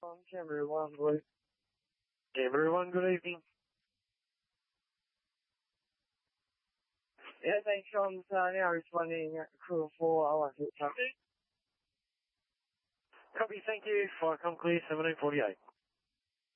on Camry 1, please. Camry 1, good evening. Yeah, thanks, Sean. Now responding crew 4, I'll have it. Copy, thank you. Fire com clear, 1748.